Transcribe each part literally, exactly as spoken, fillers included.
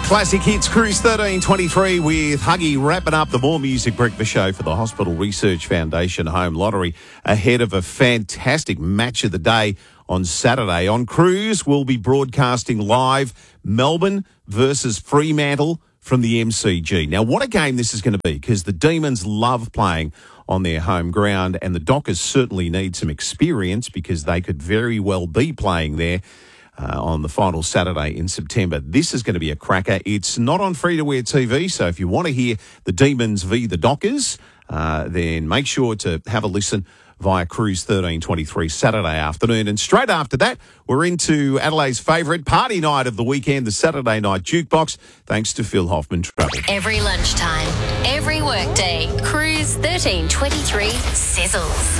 Classic Hits Cruise thirteen twenty-three with Huggy wrapping up the More Music Breakfast Show for the Hospital Research Foundation Home Lottery ahead of a fantastic match of the day on Saturday. On Cruise, we'll be broadcasting live Melbourne versus Fremantle from the M C G. Now, what a game this is going to be, because the Demons love playing on their home ground and the Dockers certainly need some experience because they could very well be playing there Uh, on the final Saturday in September. This is going to be a cracker. It's not on free-to-air T V, so if you want to hear the Demons v the Dockers, uh, then make sure to have a listen via Cruise thirteen twenty-three Saturday afternoon. And straight after that, we're into Adelaide's favourite party night of the weekend, the Saturday Night Jukebox, thanks to Phil Hoffman Travel. Every lunchtime, every workday, Cruise thirteen twenty-three sizzles.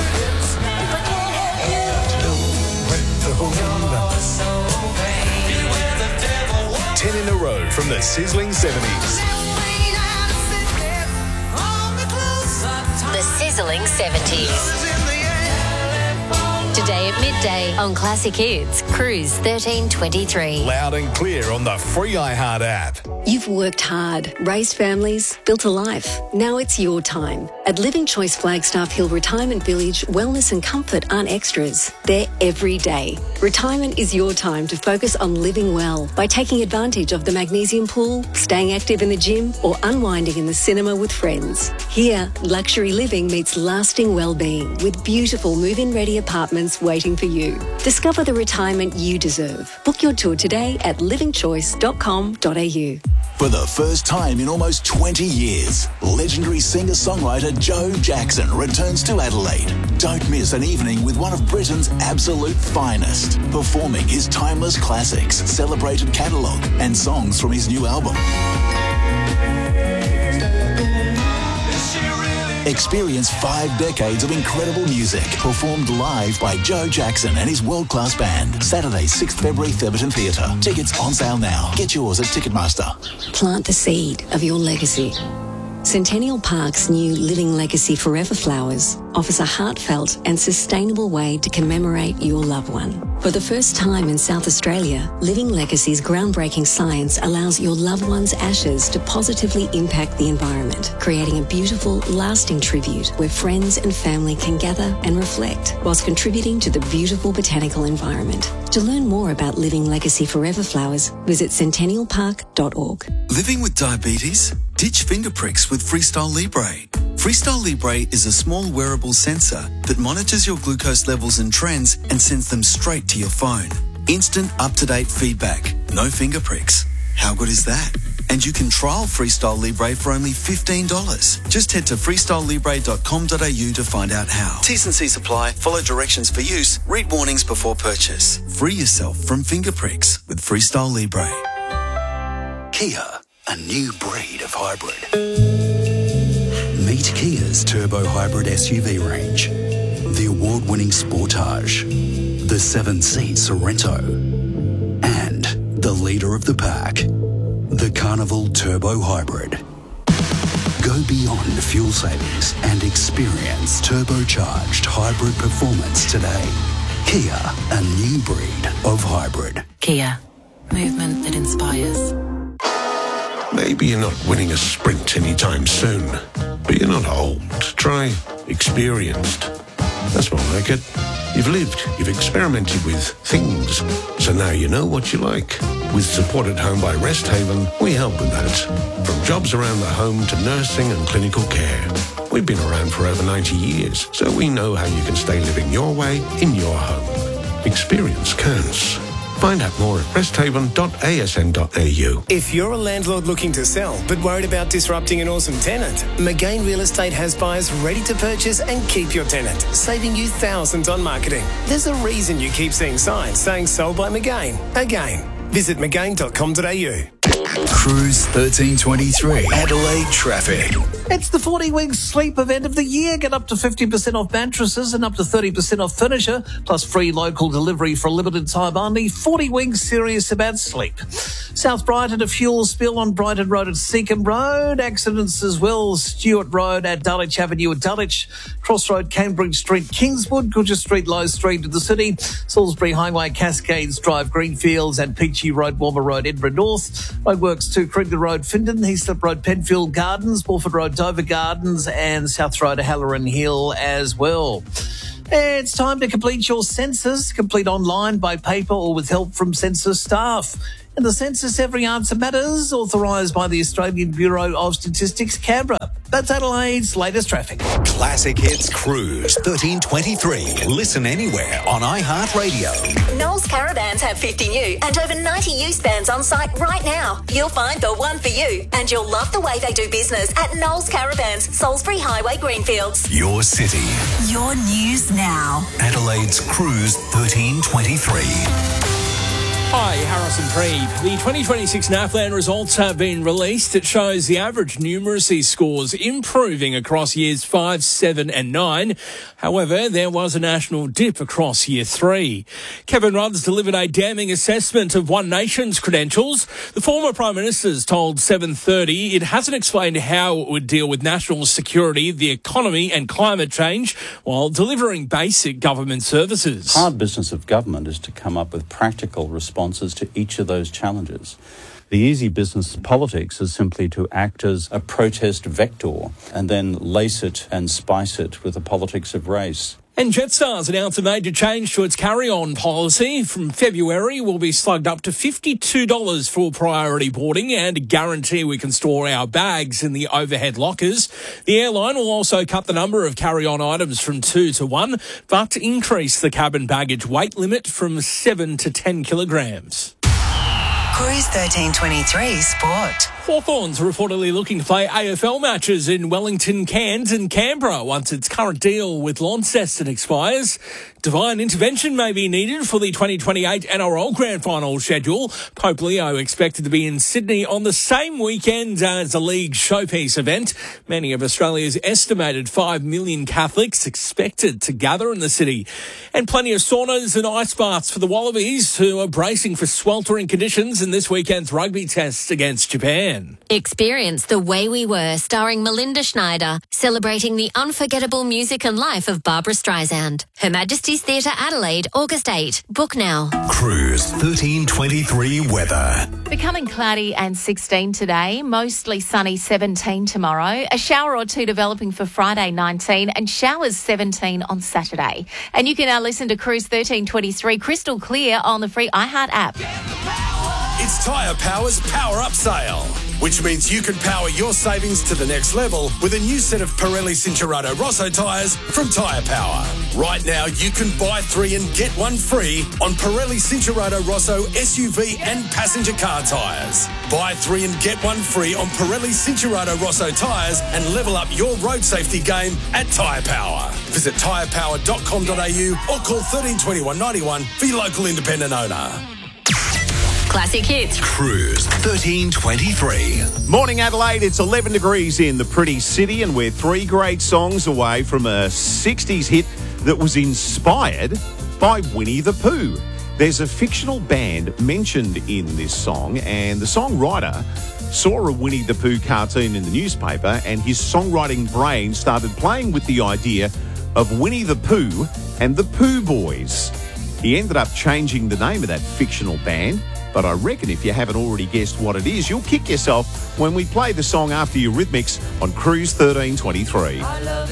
Ten in a row from the sizzling seventies. The sizzling seventies. Today at midday on Classic Hits, Cruise thirteen twenty-three. Loud and clear on the free iHeart app. You've worked hard, raised families, built a life. Now it's your time. At Living Choice Flagstaff Hill Retirement Village, wellness and comfort aren't extras. They're every day. Retirement is your time to focus on living well by taking advantage of the magnesium pool, staying active in the gym, or unwinding in the cinema with friends. Here, luxury living meets lasting well-being with beautiful move-in ready apartments waiting for you. Discover the retirement you deserve. Book your tour today at living choice dot com dot a u. For the first time in almost twenty years, legendary singer-songwriter Joe Jackson returns to Adelaide. Don't miss an evening with one of Britain's absolute finest, performing his timeless classics, celebrated catalogue, and songs from his new album. Experience five decades of incredible music performed live by Joe Jackson and his world-class band. Saturday, sixth February, Theberton Theatre. Tickets on sale now. Get yours at Ticketmaster. Plant the seed of your legacy. Centennial Park's new Living Legacy Forever Flowers offers a heartfelt and sustainable way to commemorate your loved one. For the first time in South Australia, Living Legacy's groundbreaking science allows your loved one's ashes to positively impact the environment, creating a beautiful, lasting tribute where friends and family can gather and reflect whilst contributing to the beautiful botanical environment. To learn more about Living Legacy Forever Flowers, visit centennial park dot org. Living with diabetes? Ditch finger pricks with Freestyle Libre. Freestyle Libre is a small wearable sensor that monitors your glucose levels and trends and sends them straight to your phone. Instant, up-to-date feedback. No finger pricks. How good is that? And you can trial Freestyle Libre for only fifteen dollars. Just head to freestyle libre dot com dot a u to find out how. T's and C's apply. Follow directions for use. Read warnings before purchase. Free yourself from finger pricks with Freestyle Libre. Kia, a new breed of hybrid. Meet Kia's turbo hybrid S U V range. The award-winning Sportage, the seven-seat Sorento, and the leader of the pack, the Carnival Turbo Hybrid. Go beyond fuel savings and experience turbocharged hybrid performance today. Kia, a new breed of hybrid. Kia, movement that inspires. Maybe you're not winning a sprint anytime soon, but you're not old. Try experienced. That's more like it. You've lived, you've experimented with things, so now you know what you like. With Support at Home by Rest Haven, we help with that. From jobs around the home to nursing and clinical care. We've been around for over ninety years, so we know how you can stay living your way in your home. Experience counts. Find out more at rest haven dot a s n dot a u. If you're a landlord looking to sell but worried about disrupting an awesome tenant, McGain Real Estate has buyers ready to purchase and keep your tenant, saving you thousands on marketing. There's a reason you keep seeing signs saying sold by McGain. Again, visit mcgain dot com dot a u. Cruise thirteen twenty-three. Adelaide traffic. It's the forty week sleep event of the year. Get up to fifty percent off mattresses and up to thirty percent off furniture, plus free local delivery for a limited time only. forty weeks serious about sleep. South Brighton, a fuel spill on Brighton Road at Seacombe Road. Accidents as well. Stewart Road at Dulwich Avenue at Dulwich. Crossroad, Cambridge Street, Kingswood. Goodger Street, Low Street to the city. Salisbury Highway, Cascades Drive, Greenfields and Peachy Road, Walmer Road, Edinburgh North. Road works to Kruger Road, Findon, Heaslip Road, Penfield Gardens, Wolford Road, Dover Gardens, and South Road, Halloran Hill as well. It's time to complete your census. Complete online, by paper, or with help from census staff. In the census, every answer matters, authorised by the Australian Bureau of Statistics, Canberra. That's Adelaide's latest traffic. Classic Hits Cruise thirteen twenty-three. Listen anywhere on iHeartRadio. Knowles Caravans have fifty new and over ninety used vans on site right now. You'll find the one for you, and you'll love the way they do business at Knowles Caravans, Salisbury Highway, Greenfields. Your city. Your news now. Adelaide's Cruise thirteen twenty-three. Hi, Harrison Preeb. The twenty twenty-six NAFLAN results have been released. It shows the average numeracy scores improving across years five, seven and nine. However, there was a national dip across year three. Kevin Rudd's delivered a damning assessment of One Nation's credentials. The former Prime Minister's told seven thirty it hasn't explained how it would deal with national security, the economy and climate change while delivering basic government services. Hard business of government is to come up with practical responses to each of those challenges. The easy business of politics is simply to act as a protest vector and then lace it and spice it with the politics of race. And Jetstar's announced a major change to its carry-on policy. From February, we'll be slugged up to fifty-two dollars for priority boarding and a guarantee we can store our bags in the overhead lockers. The airline will also cut the number of carry-on items from two to one, but increase the cabin baggage weight limit from seven to ten kilograms. Cruise thirteen twenty-three Sport. Hawthorns are reportedly looking to play A F L matches in Wellington, Cairns and Canberra once its current deal with Launceston expires. Divine intervention may be needed for the twenty twenty-eight N R L Grand Final schedule. Pope Leo expected to be in Sydney on the same weekend as the league showpiece event. Many of Australia's estimated five million Catholics expected to gather in the city. And plenty of saunas and ice baths for the Wallabies, who are bracing for sweltering conditions in this weekend's rugby test against Japan. Experience The Way We Were, starring Melinda Schneider, celebrating the unforgettable music and life of Barbara Streisand. Her Majesty's Theatre, Adelaide, August eighth. Book now. Cruise thirteen twenty-three weather. Becoming cloudy and sixteen today, mostly sunny seventeen tomorrow, a shower or two developing for Friday nineteen and showers seventeen on Saturday. And you can now listen to Cruise thirteen twenty-three crystal clear on the free iHeart app. It's Tyre Power's Power Up Sale, which means you can power your savings to the next level with a new set of Pirelli Cinturato Rosso tyres from Tyre Power. Right now, you can buy three and get one free on Pirelli Cinturato Rosso S U V and passenger car tyres. Buy three and get one free on Pirelli Cinturato Rosso tyres and level up your road safety game at Tyre Power. Visit tyre power dot com dot a u or call thirteen twenty-one ninety-one for your local independent owner. Classic Hits. Cruise thirteen twenty-three. Morning, Adelaide. It's eleven degrees in the pretty city, and we're three great songs away from a sixties hit that was inspired by Winnie the Pooh. There's a fictional band mentioned in this song, and the songwriter saw a Winnie the Pooh cartoon in the newspaper, and his songwriting brain started playing with the idea of Winnie the Pooh and the Pooh Boys. He ended up changing the name of that fictional band, but I reckon if you haven't already guessed what it is, you'll kick yourself when we play the song after Eurythmics on Cruise thirteen twenty-three.